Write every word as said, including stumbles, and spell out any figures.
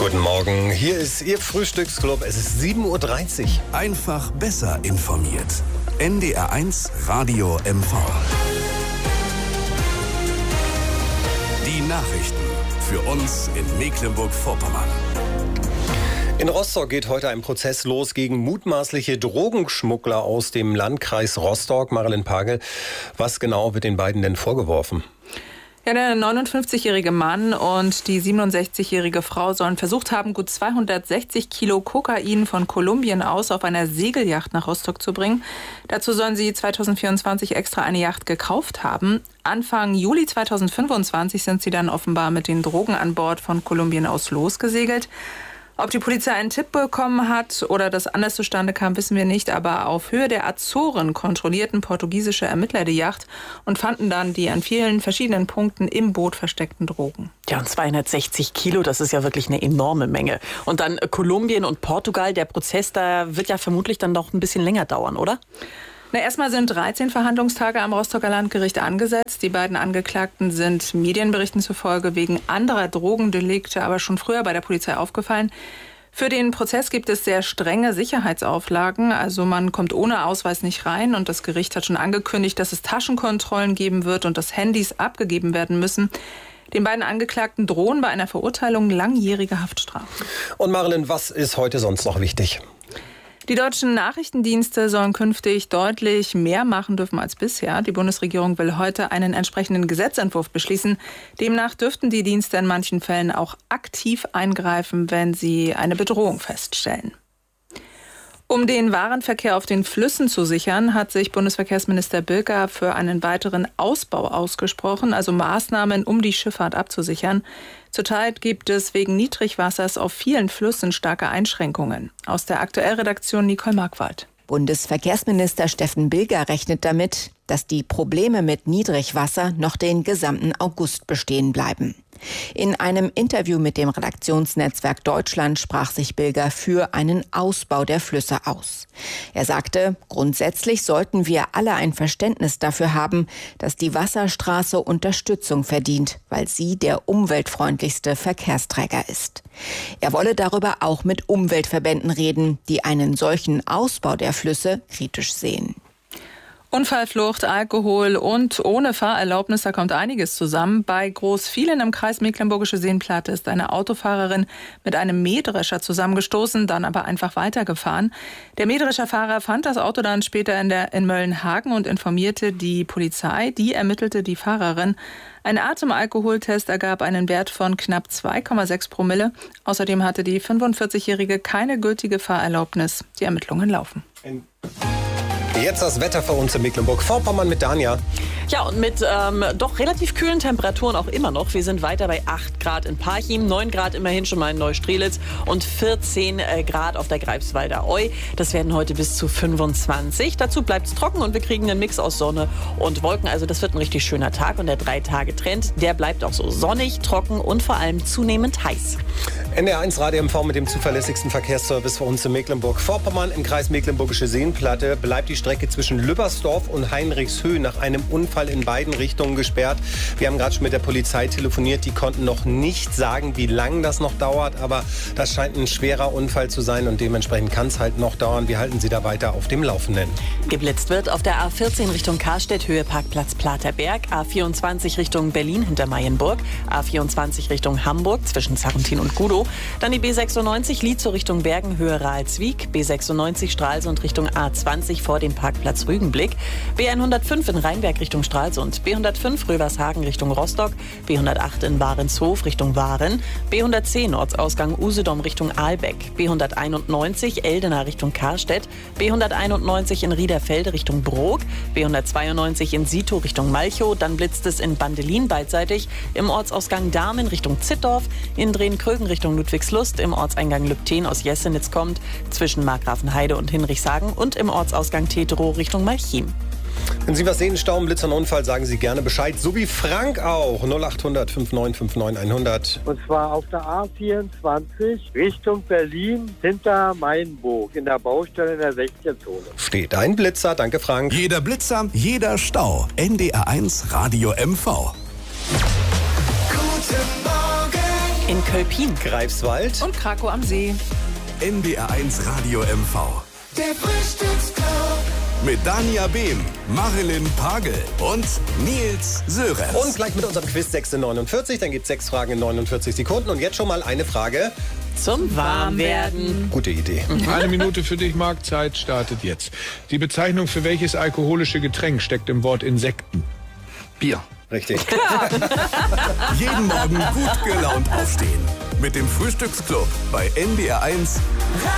Guten Morgen, hier ist Ihr Frühstücksclub. Es ist sieben Uhr dreißig. Einfach besser informiert. N D R eins Radio M V. Die Nachrichten für uns in Mecklenburg-Vorpommern. In Rostock geht heute ein Prozess los gegen mutmaßliche Drogenschmuggler aus dem Landkreis Rostock. Marilyn Pagel, was genau wird den beiden denn vorgeworfen? Ja, der neunundfünfzigjährige Mann und die siebenundsechzigjährige Frau sollen versucht haben, gut zweihundertsechzig Kilo Kokain von Kolumbien aus auf einer Segelyacht nach Rostock zu bringen. Dazu sollen sie zweitausendvierundzwanzig extra eine Yacht gekauft haben. Anfang Juli zweitausendfünfundzwanzig sind sie dann offenbar mit den Drogen an Bord von Kolumbien aus losgesegelt. Ob die Polizei einen Tipp bekommen hat oder das anders zustande kam, wissen wir nicht. Aber auf Höhe der Azoren kontrollierten portugiesische Ermittler die Yacht und fanden dann die an vielen verschiedenen Punkten im Boot versteckten Drogen. Ja, und zweihundertsechzig Kilo, das ist ja wirklich eine enorme Menge. Und dann Kolumbien und Portugal, der Prozess, da wird ja vermutlich dann noch ein bisschen länger dauern, oder? Na, erstmal sind dreizehn Verhandlungstage am Rostocker Landgericht angesetzt. Die beiden Angeklagten sind Medienberichten zufolge wegen anderer Drogendelikte aber schon früher bei der Polizei aufgefallen. Für den Prozess gibt es sehr strenge Sicherheitsauflagen. Also man kommt ohne Ausweis nicht rein. Und das Gericht hat schon angekündigt, dass es Taschenkontrollen geben wird und dass Handys abgegeben werden müssen. Den beiden Angeklagten drohen bei einer Verurteilung langjährige Haftstrafen. Und Marilyn, was ist heute sonst noch wichtig? Die deutschen Nachrichtendienste sollen künftig deutlich mehr machen dürfen als bisher. Die Bundesregierung will heute einen entsprechenden Gesetzentwurf beschließen. Demnach dürften die Dienste in manchen Fällen auch aktiv eingreifen, wenn sie eine Bedrohung feststellen. Um den Warenverkehr auf den Flüssen zu sichern, hat sich Bundesverkehrsminister Bilger für einen weiteren Ausbau ausgesprochen, also Maßnahmen, um die Schifffahrt abzusichern. Zurzeit gibt es wegen Niedrigwassers auf vielen Flüssen starke Einschränkungen. Aus der Aktuellredaktion Nicole Markwald. Bundesverkehrsminister Steffen Bilger rechnet damit, dass die Probleme mit Niedrigwasser noch den gesamten August bestehen bleiben. In einem Interview mit dem Redaktionsnetzwerk Deutschland sprach sich Bilger für einen Ausbau der Flüsse aus. Er sagte, grundsätzlich sollten wir alle ein Verständnis dafür haben, dass die Wasserstraße Unterstützung verdient, weil sie der umweltfreundlichste Verkehrsträger ist. Er wolle darüber auch mit Umweltverbänden reden, die einen solchen Ausbau der Flüsse kritisch sehen. Unfallflucht, Alkohol und ohne Fahrerlaubnis, da kommt einiges zusammen. Bei Großvielen im Kreis Mecklenburgische Seenplatte ist eine Autofahrerin mit einem Mähdrescher zusammengestoßen, dann aber einfach weitergefahren. Der Mähdrescherfahrer fand das Auto dann später in, der, in Möllenhagen und informierte die Polizei. Die ermittelte die Fahrerin. Ein Atemalkoholtest ergab einen Wert von knapp zwei Komma sechs Promille. Außerdem hatte die fünfundvierzigjährige keine gültige Fahrerlaubnis. Die Ermittlungen laufen. Jetzt das Wetter für uns in Mecklenburg-Vorpommern mit Danja. Ja, und mit ähm, doch relativ kühlen Temperaturen auch immer noch. Wir sind weiter bei acht Grad in Parchim, neun Grad immerhin schon mal in Neustrelitz und vierzehn Grad auf der Greifswalder Eu. Das werden heute bis zu fünfundzwanzig. Dazu bleibt es trocken und wir kriegen einen Mix aus Sonne und Wolken. Also das wird ein richtig schöner Tag und der Drei-Tage-Trend, der bleibt auch so sonnig, trocken und vor allem zunehmend heiß. N D R eins Radio M V mit dem zuverlässigsten Verkehrsservice für uns in Mecklenburg-Vorpommern. Im Kreis Mecklenburgische Seenplatte bleibt die Strecke zwischen Lübbersdorf und Heinrichshöhe nach einem Unfall in beiden Richtungen gesperrt. Wir haben gerade schon mit der Polizei telefoniert. Die konnten noch nicht sagen, wie lange das noch dauert. Aber das scheint ein schwerer Unfall zu sein und dementsprechend kann es halt noch dauern. Wir halten Sie da weiter auf dem Laufenden. Geblitzt wird auf der A vierzehn Richtung Karstedt, Höhe Parkplatz Platerberg, A vierundzwanzig Richtung Berlin hinter Mayenburg, A vierundzwanzig Richtung Hamburg zwischen Sarrentin und Gudow, dann die B sechsundneunzig Lietzow Richtung Bergen, Höhe Rahlswiek, B sechsundneunzig Stralsund Richtung A zwanzig vor dem Parkplatz Rügenblick, B hundertfünf in Rheinberg Richtung Stralsund, B hundertfünf Rövershagen Richtung Rostock, B hundertacht in Warenshof Richtung Waren, B hundertzehn Ortsausgang Usedom Richtung Ahlbeck, B hunderteinundneunzig Eldena Richtung Karstedt, B hunderteinundneunzig in Riederfelde Richtung Brok, B hundertzweiundneunzig in Sito Richtung Malchow, dann blitzt es in Bandelin beidseitig, im Ortsausgang Dahmen Richtung Zittdorf, in Drehen-Krögen Richtung Ludwigslust, im Ortseingang Lübten aus Jessenitz kommt, zwischen Markgrafenheide und Hinrichshagen und im Ortsausgang Teterow Richtung Malchim. Wenn Sie was sehen, Stau, Blitzer, Unfall, sagen Sie gerne Bescheid. So wie Frank auch. null acht hundert neun fünf neun hundert. Und zwar auf der A vierundzwanzig Richtung Berlin hinter Mainburg in der Baustelle in der sechzehn-Zone. Steht ein Blitzer. Danke, Frank. Jeder Blitzer, jeder Stau. N D R eins Radio M V. Guten Morgen In Kölpin. Greifswald. Und Krakow am See. N D R eins Radio M V. Der Frühstücksclub. Mit Dania Behm, Marilyn Pagel und Nils Sörensen. Und gleich mit unserem Quiz sechs neunundvierzig. Dann gibt es sechs Fragen in neunundvierzig Sekunden. Und jetzt schon mal eine Frage. Zum Warmwerden. Gute Idee. Eine Minute für dich, Marc. Zeit startet jetzt. Die Bezeichnung für welches alkoholische Getränk steckt im Wort Insekten? Bier. Richtig. Jeden Morgen gut gelaunt aufstehen. Mit dem Frühstücksclub bei N D R eins